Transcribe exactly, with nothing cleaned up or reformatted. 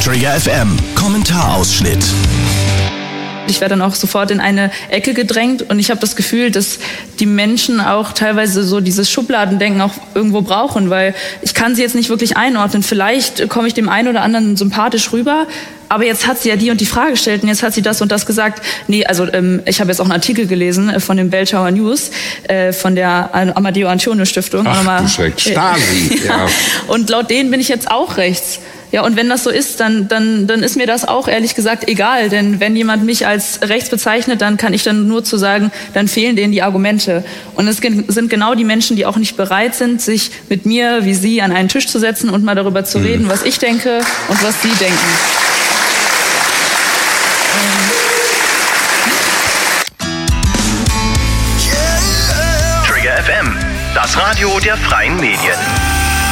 Trigger F M Kommentarausschnitt. Ich werde dann auch sofort in eine Ecke gedrängt und ich habe das Gefühl, dass die Menschen auch teilweise so dieses Schubladendenken auch irgendwo brauchen, weil ich kann sie jetzt nicht wirklich einordnen. Vielleicht komme ich dem einen oder anderen sympathisch rüber, aber jetzt hat sie ja die und die Frage gestellt und jetzt hat sie das und das gesagt. Nee, also ähm, ich habe jetzt auch einen Artikel gelesen äh, von dem Belltower News, äh, von der Amadeo Antonio Stiftung. Ach du Schreck, Stasi. ja. Und laut denen bin ich jetzt auch rechts. Ja, und wenn das so ist, dann, dann, dann ist mir das auch ehrlich gesagt egal. Denn wenn jemand mich als rechts bezeichnet, dann kann ich dann nur zu sagen, dann fehlen denen die Argumente. Und es sind genau die Menschen, die auch nicht bereit sind, sich mit mir wie Sie an einen Tisch zu setzen und mal darüber zu reden, was ich denke und was Sie denken. Trigger F M, das Radio der freien Medien.